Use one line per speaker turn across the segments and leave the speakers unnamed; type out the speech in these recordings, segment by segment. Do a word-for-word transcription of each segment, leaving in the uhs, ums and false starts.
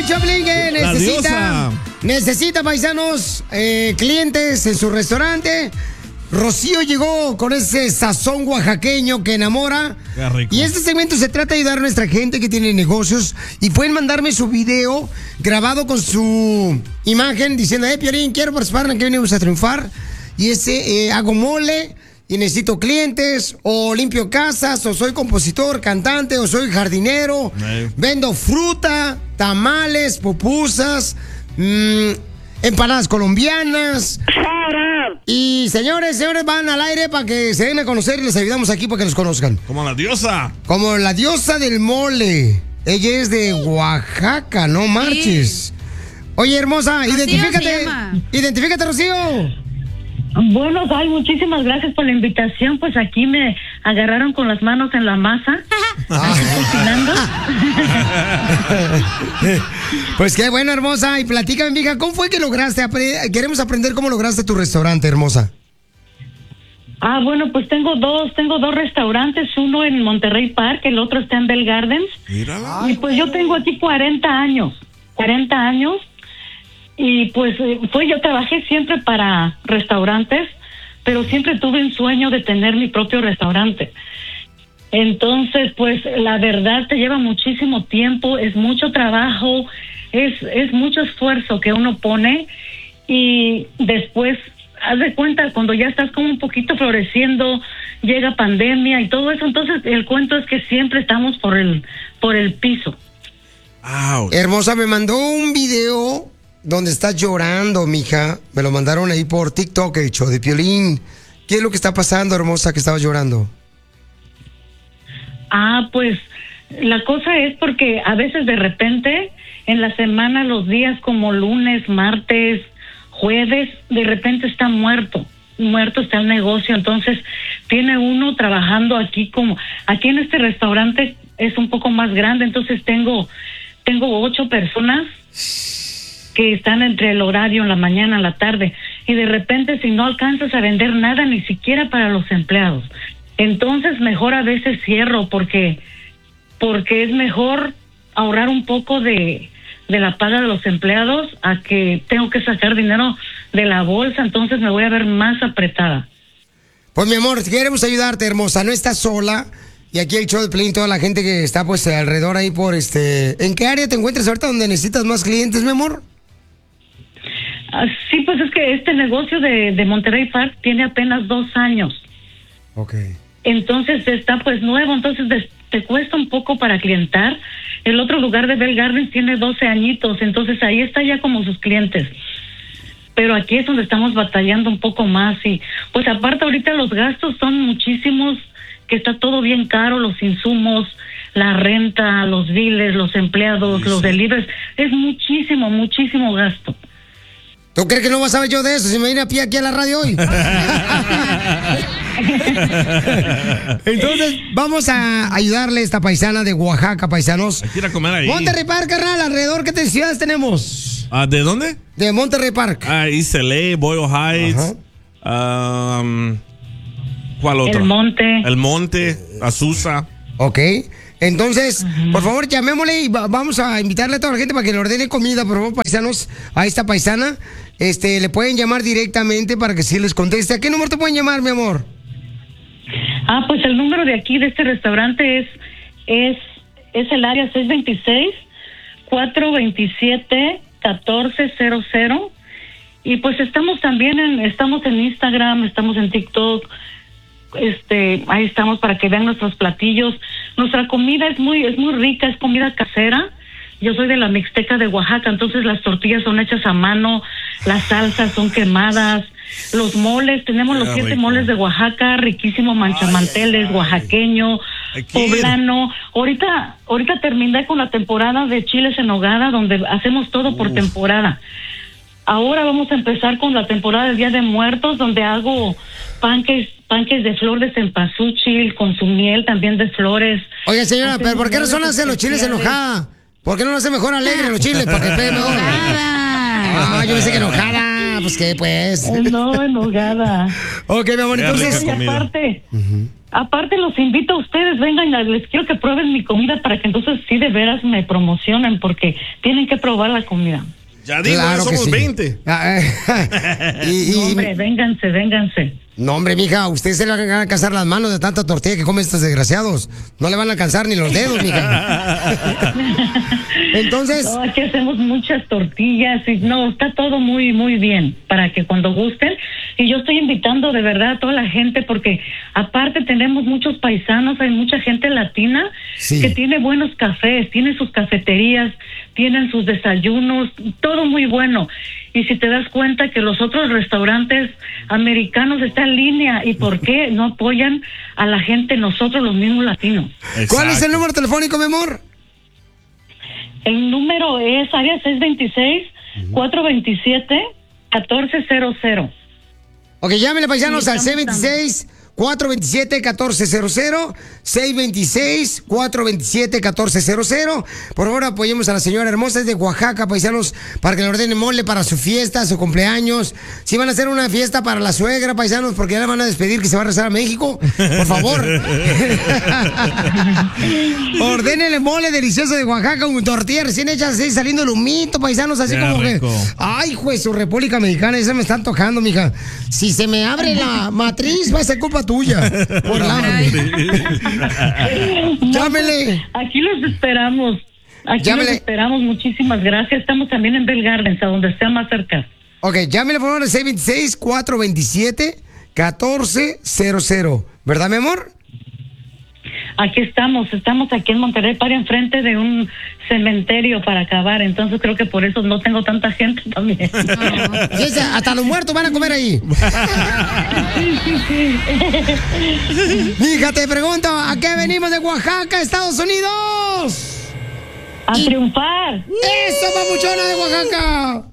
el Choplin que
La
necesita,
diosa.
necesita, paisanos, eh, clientes en su restaurante. Rocío llegó con ese sazón oaxaqueño que enamora.
Qué rico.
Y este segmento se trata de ayudar a nuestra gente que tiene negocios. Y pueden mandarme su video grabado con su imagen diciendo, eh, Piolín, quiero participar en el que venimos a triunfar. Y ese, eh, hago mole y necesito clientes, o limpio casas, o soy compositor, cantante, o soy jardinero.
Eh.
Vendo fruta, tamales, pupusas, mmm, empanadas colombianas. Y señores, señores, van al aire para que se den a conocer y les ayudamos aquí para que los conozcan.
Como la diosa.
Como la diosa del mole. Ella es de Oaxaca, no marches. Oye, hermosa,
Rocío
identifícate.
se llama.
Identifícate, Rocío.
Bueno, ay, muchísimas gracias por la invitación. Pues aquí me agarraron con las manos en la masa. Cocinando.
Pues qué bueno, hermosa. Y platícame, mija, ¿cómo fue que lograste? apre- Queremos aprender cómo lograste tu restaurante, hermosa.
Ah, bueno, pues tengo dos, tengo dos restaurantes, uno en Monterrey Park, el otro está en Bell Gardens.
Mírala.
Y pues yo tengo aquí cuarenta años, cuarenta años. Y pues eh, fue, yo trabajé siempre para restaurantes, pero siempre tuve un sueño de tener mi propio restaurante. Entonces, pues la verdad te lleva muchísimo tiempo, es mucho trabajo, es, es mucho esfuerzo que uno pone y después, haz de cuenta, cuando ya estás como un poquito floreciendo, llega pandemia y todo eso, entonces el cuento es que siempre estamos por el, por el piso.
Ouch.
Hermosa, me mandó un video donde estás llorando, mija. Me lo mandaron ahí por TikTok, hecho de Piolín. ¿Qué es lo que está pasando, hermosa, que estabas llorando?
Ah, pues la cosa es porque a veces de repente en la semana, los días como lunes, martes, jueves, de repente está muerto, muerto está el negocio. Entonces tiene uno trabajando aquí como, aquí en este restaurante es un poco más grande, entonces tengo, tengo ocho personas que están entre el horario en la mañana, en la tarde, y de repente si no alcanzas a vender nada, ni siquiera para los empleados. Entonces mejor a veces cierro porque porque es mejor ahorrar un poco de, de la paga de los empleados a que tengo que sacar dinero de la bolsa, entonces me voy a ver más apretada.
Pues mi amor, queremos ayudarte, hermosa. No estás sola. Y aquí el show de Piolín, toda la gente que está pues alrededor ahí por este... ¿En qué área te encuentras ahorita donde necesitas más clientes, mi amor?
Ah, sí, pues es que este negocio de, de Monterrey Park tiene apenas dos años.
Ok.
Entonces está pues nuevo, entonces des- te cuesta un poco para clientar. El otro lugar de Bell Gardens tiene doce añitos, entonces ahí está ya como sus clientes. Pero aquí es donde estamos batallando un poco más y pues aparte ahorita los gastos son muchísimos, que está todo bien caro, los insumos, la renta, los biles, los empleados,
Sí,
los
sí.
deliveries, es muchísimo, muchísimo gasto.
¿Tú crees que no vas a saber yo de eso si me vine a pie aquí a la radio hoy? Entonces, vamos a ayudarle a esta paisana de Oaxaca, paisanos.
Hay que ir a comer ahí.
Monterrey Park, carnal, alrededor, ¿qué te- ciudades tenemos?
Ah, ¿de dónde?
De Monterrey Park.
Ah, East L A, Boyle Heights. Um, ¿Cuál otro?
El Monte.
El Monte, Azusa.
Ok. Entonces, por favor, llamémosle y va- vamos a invitarle a toda la gente para que le ordene comida, por favor, paisanos, a esta paisana. Este, le pueden llamar directamente para que sí les conteste. ¿A qué número te pueden llamar, mi amor?
Ah, pues el número de aquí de este restaurante es es es el área seis dos seis, cuatro dos siete, uno cuatro cero cero y pues estamos también en estamos en Instagram, estamos en TikTok. Este, ahí estamos para que vean nuestros platillos. Nuestra comida es muy es muy rica, es comida casera. Yo soy de la Mixteca de Oaxaca, entonces las tortillas son hechas a mano, las salsas son quemadas, los moles, tenemos los
Qué
siete
rico.
moles de Oaxaca, riquísimo, manchamanteles, oaxaqueño,
Hay que ir.
poblano. Ahorita, ahorita terminé con la temporada de chiles en nogada, donde hacemos todo por temporada. Ahora vamos a empezar con la temporada del Día de Muertos, donde hago panques, panques de flor de cempasúchil, con su miel también de flores.
Oiga, señora,
Hacemos
¿pero por qué razón
moles
hacen los chiles
especiales.
enojada? ¿Por qué no lo hace mejor alegre los chiles? Para que pegue mejor.
Nada.
Ah, yo pensé que enojada. Pues qué, pues.
Eh, No, enojada.
Ok, mi amor,
Qué
entonces...
Y
rica comida.
aparte, Aparte los invito a ustedes, vengan, les quiero que prueben mi comida para que entonces sí de veras me promocionen, porque tienen que probar la comida.
Ya digo, claro, ya somos sí. veinte.
y, y,
no, hombre, vénganse, vénganse.
No, hombre, mija, ustedes se le van a alcanzar las manos de tanta tortilla que comen estos desgraciados. No le van a alcanzar ni los dedos, mija. Entonces...
No, aquí hacemos muchas tortillas y no, está todo muy, muy bien para que cuando gusten. Y yo estoy invitando de verdad a toda la gente porque aparte tenemos muchos paisanos, hay mucha gente latina sí. que tiene buenos cafés, tiene sus cafeterías, tienen sus desayunos, todo muy bueno. Y si te das cuenta que los otros restaurantes americanos están en línea, ¿y por qué no apoyan a la gente, nosotros los mismos latinos?
Exacto. ¿Cuál es el número telefónico, mi amor?
El número es área seis dos seis, cuatro dos siete, uno cuatro cero cero.
Ok, llámenle, paisanos, sí, al seis dos seis, cuatro dos siete, uno cuatro cero cero, seis dos seis, cuatro dos siete, uno cuatro cero cero. Por favor, apoyemos a la señora hermosa, es de Oaxaca, paisanos, para que le ordenen mole para su fiesta, su cumpleaños. Si van a hacer una fiesta para la suegra, paisanos, porque ya la van a despedir, que se va a regresar a México, por favor. Ordénenle mole delicioso de Oaxaca, con tortillas recién hechas, así, saliendo el humito, paisanos, así ya, como rico. Que... Ay, juez, su República Mexicana, esa me está tocando, mija. Si se me abre la matriz, va a ser culpa tuya. Por la Llámele.
Aquí los esperamos. Aquí
Llámele.
los esperamos. Muchísimas gracias. Estamos también en Bell Gardens, a donde sea más cerca.
Ok, llámele por favor al seis dos seis, cuatro dos siete, uno cuatro cero cero. ¿Verdad, mi amor?
Aquí estamos, estamos aquí en Monterrey, para enfrente de un cementerio para acabar, entonces creo que por eso no tengo tanta gente también.
Oh. Sí, hasta los muertos van a comer ahí.
Sí, sí, sí.
Mija, te pregunto, ¿a qué venimos de Oaxaca, Estados Unidos?
A y... triunfar.
¡Eso, papuchona de Oaxaca!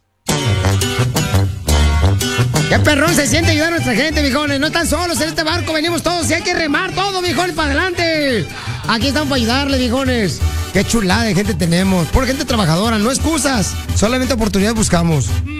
¡Qué perrón se siente ayudar a nuestra gente, mijones! No están solos en este barco, venimos todos y hay que remar todos, mijones, para adelante. Aquí estamos para ayudarle, mijones. ¡Qué chulada de gente tenemos! Por gente trabajadora, no excusas, solamente oportunidades buscamos.